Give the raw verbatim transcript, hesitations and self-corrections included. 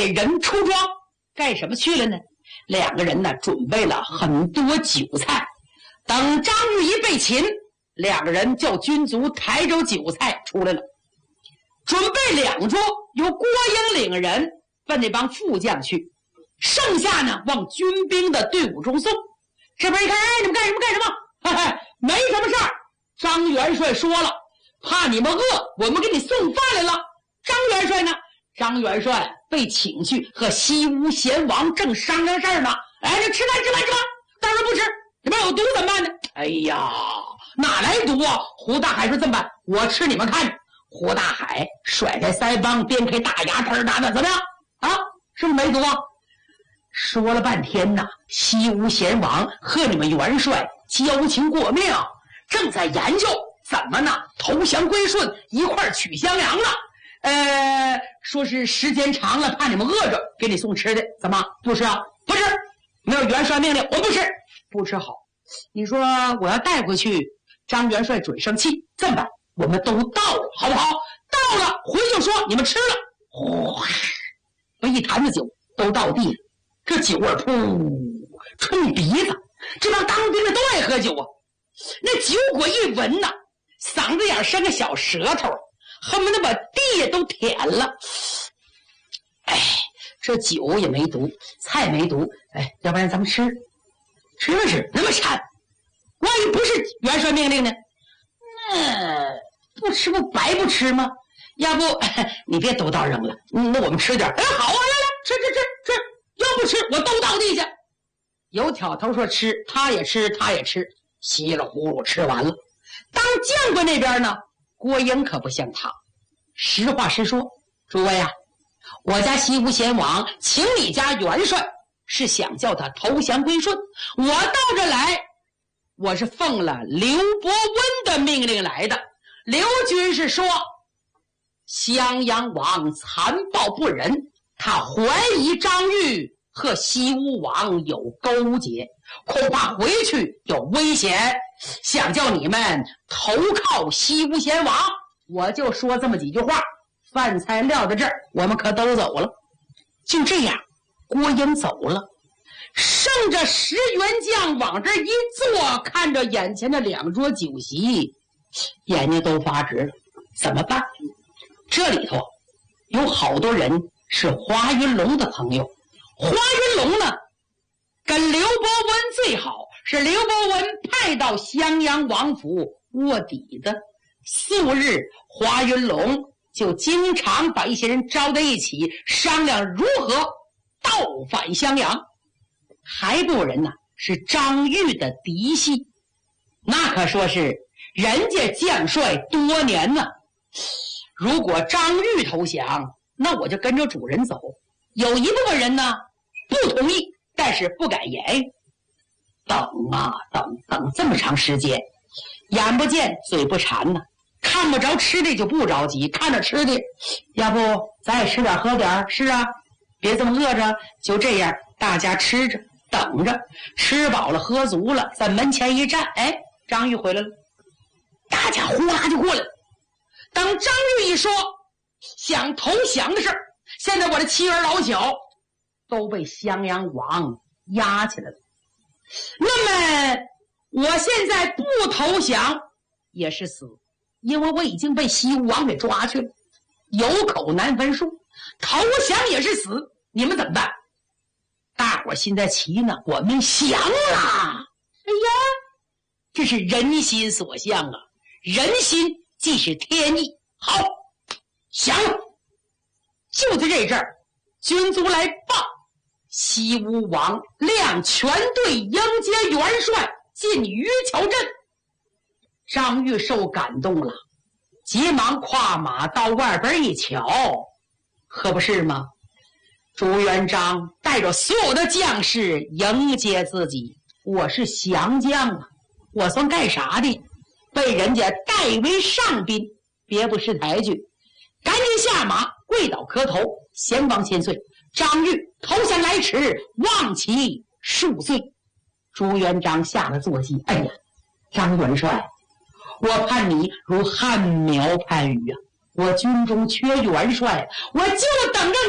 人出庄，干什么去了呢？两个人呢准备了很多酒菜，等张玉一被擒，两个人叫军卒抬着酒菜出来了，准备两桌，由郭英领人奔那帮副将去，剩下呢往军兵的队伍中送。这边一看，哎，你们干什么干什么？嘿嘿，没什么事儿。张元帅说了，怕你们饿，我们给你送饭来了。张元帅呢？张元帅被请去和西吴贤王正商量事儿呢。哎，这吃饭吃饭吃饭，当然不吃，里面有毒怎么办呢？哎呀，哪来毒啊？胡大海说这么办，我吃你们看着。胡大海甩开腮帮，边开大牙，嘚哒的，怎么样啊？是不是没毒啊？说了半天呐，西吴贤王和你们元帅交情过妙，正在研究怎么呢投降归顺，一块儿取襄阳了。呃，说是时间长了，怕你们饿着，给你送吃的。怎么不吃啊？不吃，没有元帅命令，我不吃，不吃好。你说我要带回去，张元帅准生气。这么办，我们都到了，好不好？到了，回去就说你们吃了。哗，把一坛子酒都倒地了，这酒味噗冲鼻子。这帮当兵的都爱喝酒啊，那酒果一闻呐，嗓子眼伸个小舌头，恨不得把地都舔了。哎，这酒也没毒，菜没毒，哎，要不然咱们吃吃了吃，那么馋，万一不是元帅命令呢？那不吃不白不吃吗？要不你别都倒扔了，那我们吃点。哎，好啊，来来，吃吃吃吃，要不吃我都倒地下。有挑头说吃，他也吃，他也吃，稀里糊涂吃完了。当将官那边呢，郭英可不像他，实话实说，诸位啊，我家西吴贤王请你家元帅，是想叫他投降归顺。我到这来，我是奉了刘伯温的命令来的。刘军是说，襄阳王残暴不仁，他怀疑张玉和西吴王有勾结，恐怕回去有危险，想叫你们投靠西吴贤王。我就说这么几句话，饭菜撂在这儿，我们可都走了。就这样，郭英走了，剩着十员将往这一坐，看着眼前的两桌酒席，眼睛都发直了。怎么办？这里头有好多人是华云龙的朋友。华云龙呢，跟刘伯温最好，是刘伯温派到襄阳王府卧底的。素日华云龙就经常把一些人招在一起，商量如何倒反襄阳。还部人呢是张玉的嫡系，那可说是人家将帅多年呢。如果张玉投降，那我就跟着主人走。有一部分人呢不同意，但是不敢言语。等啊等等这么长时间，眼不见嘴不馋呢，看不着吃的就不着急，看着吃的，要不咱也吃点喝点。是啊，别这么饿着。就这样，大家吃着等着，吃饱了喝足了，在门前一站，哎，张玉回来了，大家呼啦就过来了。等张玉一说想投降的事儿，现在我的妻儿老小都被襄阳王压起来了。那么我现在不投降也是死，因为我已经被西吴王给抓去了，有口难分数。投降也是死，你们怎么办？大伙现在急呢，我们降了。哎呀，这是人心所向啊，人心即是天意。好，降了。就在这阵儿，军卒来报，西吴王亮全队迎接元帅进于桥镇。张玉受感动了，急忙跨马到外边一瞧，可不是吗？朱元璋带着所有的将士迎接自己。我是降将啊，我算干啥的？被人家代为上宾，别不识抬举，赶紧下马跪倒磕头，贤王千岁，张玉投降来迟，望其恕罪。朱元璋下了坐骑，哎呀，张元帅，我盼你如旱苗盼雨啊！我军中缺元帅，我就等着